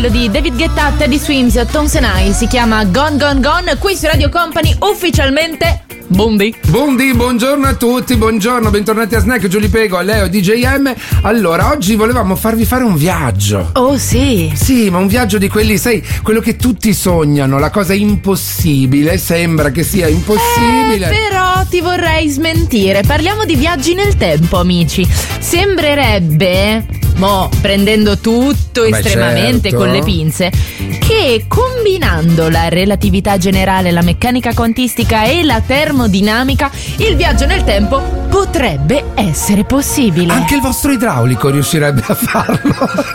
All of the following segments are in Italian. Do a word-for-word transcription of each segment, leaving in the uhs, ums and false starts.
di David Guetta, Teddy Swims, Tones and I, si chiama Gone Gone Gone, qui su Radio Company ufficialmente Buondì. Buondì, buongiorno a tutti, buongiorno, bentornati a Snack, Giulio Pego, a Leo, D J M. Allora, oggi volevamo farvi fare un viaggio. Oh sì. Sì, ma un viaggio di quelli, sai, quello che tutti sognano, la cosa impossibile, sembra che sia impossibile. Eh, però ti vorrei smentire, parliamo di viaggi nel tempo, amici. Sembrerebbe, mo, prendendo tutto Beh, estremamente certo. con le pinze, che combinando la relatività generale, la meccanica quantistica e la termodinamica, il viaggio nel tempo potrebbe essere possibile. Anche il vostro idraulico riuscirebbe a farlo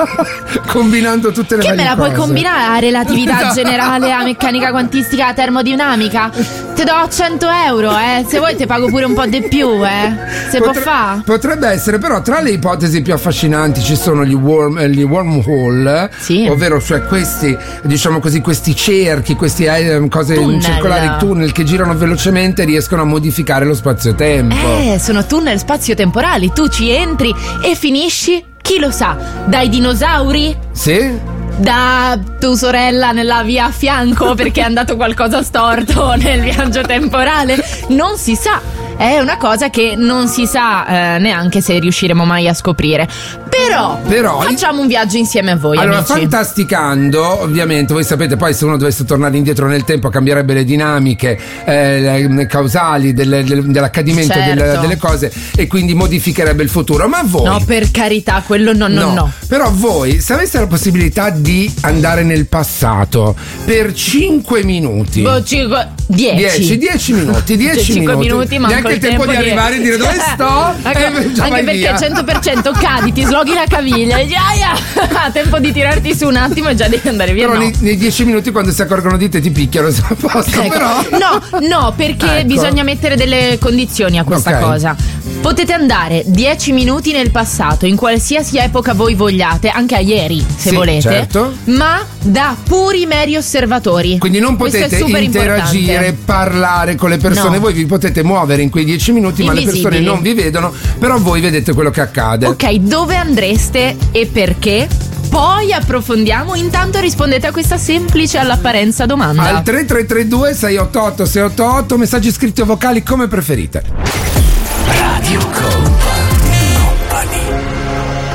combinando tutte le che varie me la cose. puoi combinare a relatività No. generale, a meccanica quantistica, a termodinamica? Te do cento euro, eh. Se vuoi te pago pure un po' di più, eh. Se Potre- può fa. Potrebbe essere, però tra le ipotesi più affascinanti ci sono gli, worm, eh, gli wormhole, Sì. ovvero cioè questi, diciamo così, questi cerchi, questi eh, cose Tunnel. circolari, tunnel che girano velocemente e riescono a modificare lo spazio-tempo. Eh, sono tunnel spazio-temporali. Tu ci entri e finisci, chi lo sa, dai dinosauri? Sì? Da tua sorella nella via a fianco perché è andato qualcosa storto nel viaggio temporale? Non si sa. È una cosa che non si sa eh, neanche se riusciremo mai a scoprire. Però, Però facciamo un viaggio insieme a voi, allora, amici. fantasticando, ovviamente, voi sapete, poi se uno dovesse tornare indietro nel tempo cambierebbe le dinamiche eh, le causali del, del, dell'accadimento Certo. del, delle cose e quindi modificherebbe il futuro. Ma voi No, per carità, quello no, no, no. Però voi, se aveste la possibilità di andare nel passato per cinque minuti, Boh, cinque, dieci. dieci minuti, dieci cinque minuti, minuti, manco neanche il tempo, di arrivare e dire dove sto, Anche, e già anche vai perché via. cento per cento cadi, ti sloghi la caviglia e dici, aia, tempo di tirarti su un attimo e già devi andare via. Però no. nei, nei dieci minuti quando si accorgono di te ti picchiano, siamo a posto. Ecco. Però No, no, perché Ecco. bisogna mettere delle condizioni a questa Ok. cosa. Potete andare dieci minuti nel passato, in qualsiasi epoca voi vogliate, anche a ieri, se Sì, volete, certo. ma da puri meri osservatori. quindi non Questo è potete super interagire, importante. parlare con le persone, No. voi vi potete muovere in quei dieci minuti, ma le persone Invisibili. non vi vedono, però voi vedete quello che accade. Ok, dove andreste e perché? Poi approfondiamo, intanto rispondete a questa semplice all'apparenza domanda. Al tre tre tre due sei otto otto sei otto otto, messaggi scritti o vocali come preferite. Radio Company.